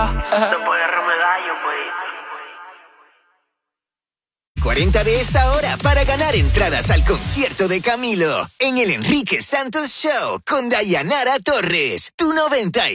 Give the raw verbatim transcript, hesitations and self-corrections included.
Después de Remedallo, pues. cuarenta de esta hora para ganar entradas al concierto de Camilo en el Enrique Santos Show con Dayanara Torres. Tu noventa